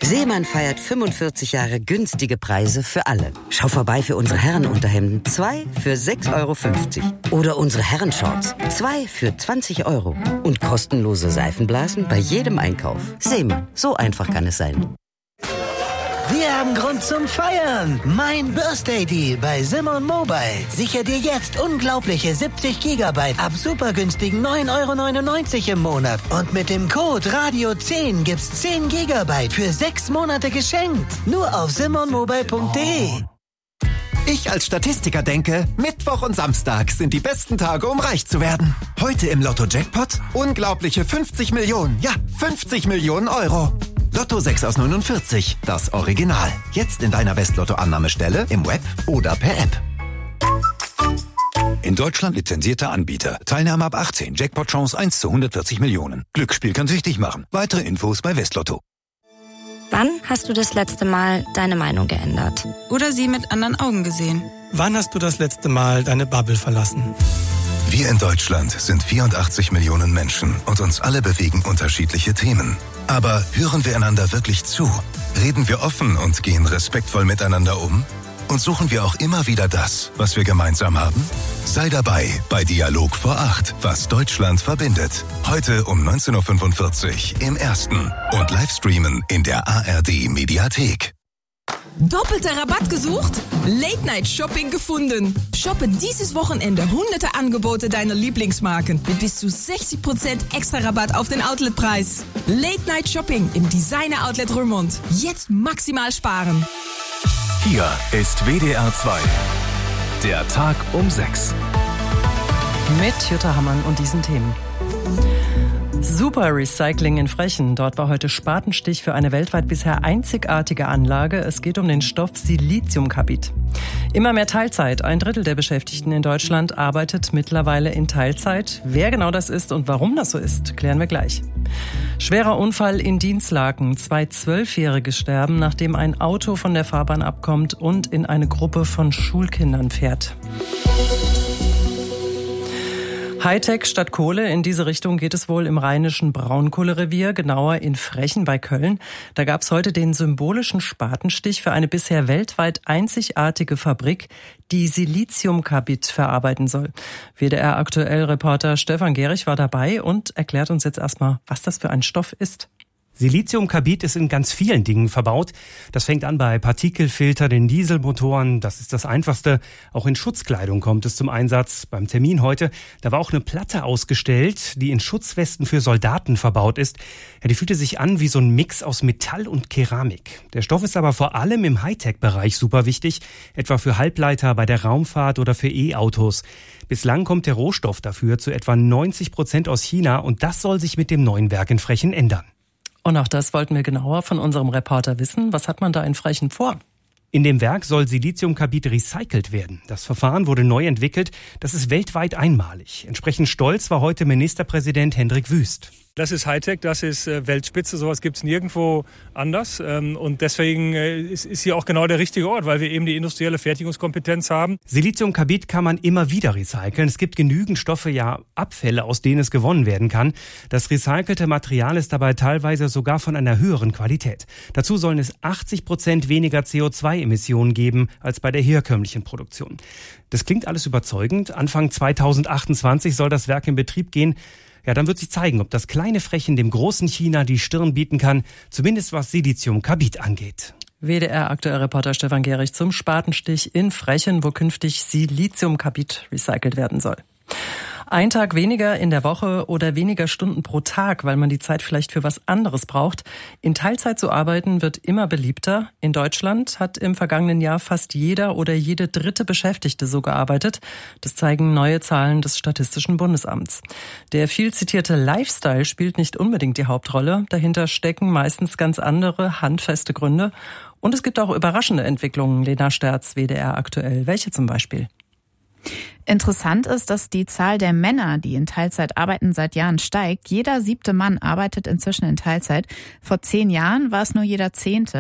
Seemann feiert 45 Jahre günstige Preise für alle. Schau vorbei für unsere Herrenunterhemden. 2 für 6,50 €. Oder unsere Herrenshorts. 2 für 20 €. Und kostenlose Seifenblasen bei jedem Einkauf. Seemann, so einfach kann es sein. Wir haben Grund zum Feiern. Mein Birthday Deal bei Simon Mobile. Sicher dir jetzt unglaubliche 70 GB ab super günstigen 9,99 € im Monat. Und mit dem Code Radio10 gibt's 10 GB für 6 Monate geschenkt. Nur auf simonmobile.de. Ich als Statistiker denke, Mittwoch und Samstag sind die besten Tage, um reich zu werden. Heute im Lotto-Jackpot unglaubliche 50 Millionen. Ja, 50 Millionen €. Lotto 6 aus 49, das Original. Jetzt in deiner Westlotto-Annahmestelle, im Web oder per App. In Deutschland lizenzierter Anbieter. Teilnahme ab 18. Jackpot-Chance 1 zu 140 Millionen. Glücksspiel kann süchtig machen. Weitere Infos bei Westlotto. Wann hast du das letzte Mal deine Meinung geändert? Oder sie mit anderen Augen gesehen? Wann hast du das letzte Mal deine Bubble verlassen? Wir in Deutschland sind 84 Millionen Menschen und uns alle bewegen unterschiedliche Themen. Aber hören wir einander wirklich zu? Reden wir offen und gehen respektvoll miteinander um? Und suchen wir auch immer wieder das, was wir gemeinsam haben? Sei dabei bei Dialog vor 8, was Deutschland verbindet. Heute um 19:45 Uhr im Ersten und Livestreamen in der ARD-Mediathek. Doppelter Rabatt gesucht? Late-Night-Shopping gefunden. Shoppe dieses Wochenende hunderte Angebote deiner Lieblingsmarken mit bis zu 60% extra Rabatt auf den Outletpreis. Late-Night-Shopping im Designer-Outlet Römond. Jetzt maximal sparen. Hier ist WDR 2. Der Tag um 6. Mit Jutta Hammann und diesen Themen. Super Recycling in Frechen. Dort war heute Spatenstich für eine weltweit bisher einzigartige Anlage. Es geht um den Stoff Siliziumkarbid. Immer mehr Teilzeit. 1/3 der Beschäftigten in Deutschland arbeitet mittlerweile in Teilzeit. Wer genau das ist und warum das so ist, klären wir gleich. Schwerer Unfall in Dinslaken. 2 12-Jährige sterben, nachdem ein Auto von der Fahrbahn abkommt und in eine Gruppe von Schulkindern fährt. Hightech statt Kohle, in diese Richtung geht es wohl im rheinischen Braunkohlerevier, genauer in Frechen bei Köln. Da gab es heute den symbolischen Spatenstich für eine bisher weltweit einzigartige Fabrik, die Siliziumkarbid verarbeiten soll. WDR-Aktuell-Reporter Stefan Gehrig war dabei und erklärt uns jetzt erstmal, was das für ein Stoff ist. Siliziumkarbid ist in ganz vielen Dingen verbaut. Das fängt an bei Partikelfiltern in Dieselmotoren. Das ist das Einfachste. Auch in Schutzkleidung kommt es zum Einsatz. Beim Termin heute, da war auch eine Platte ausgestellt, die in Schutzwesten für Soldaten verbaut ist. Ja, die fühlte sich an wie so ein Mix aus Metall und Keramik. Der Stoff ist aber vor allem im Hightech-Bereich super wichtig, etwa für Halbleiter bei der Raumfahrt oder für E-Autos. Bislang kommt der Rohstoff dafür zu etwa 90% aus China und das soll sich mit dem neuen Werk in Frechen ändern. Und auch das wollten wir genauer von unserem Reporter wissen. Was hat man da in Frechen vor? In dem Werk soll Siliziumkarbid recycelt werden. Das Verfahren wurde neu entwickelt. Das ist weltweit einmalig. Entsprechend stolz war heute Ministerpräsident Hendrik Wüst. Das ist Hightech, das ist Weltspitze, sowas gibt es nirgendwo anders. Und deswegen ist hier auch genau der richtige Ort, weil wir eben die industrielle Fertigungskompetenz haben. Siliziumkarbid kann man immer wieder recyceln. Es gibt genügend Stoffe, ja Abfälle, aus denen es gewonnen werden kann. Das recycelte Material ist dabei teilweise sogar von einer höheren Qualität. Dazu sollen es 80% weniger CO2-Emissionen geben als bei der herkömmlichen Produktion. Das klingt alles überzeugend. Anfang 2028 soll das Werk in Betrieb gehen. Ja, dann wird sich zeigen, ob das kleine Frechen dem großen China die Stirn bieten kann, zumindest was Siliziumkarbid angeht. WDR-Aktuell-Reporter Stefan Gehrig zum Spatenstich in Frechen, wo künftig Siliziumkarbid recycelt werden soll. Ein Tag weniger in der Woche oder weniger Stunden pro Tag, weil man die Zeit vielleicht für was anderes braucht. In Teilzeit zu arbeiten wird immer beliebter. In Deutschland hat im vergangenen Jahr fast jeder oder jede dritte Beschäftigte so gearbeitet. Das zeigen neue Zahlen des Statistischen Bundesamts. Der viel zitierte Lifestyle spielt nicht unbedingt die Hauptrolle. Dahinter stecken meistens ganz andere, handfeste Gründe. Und es gibt auch überraschende Entwicklungen. Lena Sterz, WDR aktuell. Welche zum Beispiel? Interessant ist, dass die Zahl der Männer, die in Teilzeit arbeiten, seit Jahren steigt. Jeder 7. Mann arbeitet inzwischen in Teilzeit. Vor 10 Jahren war es nur jeder 10.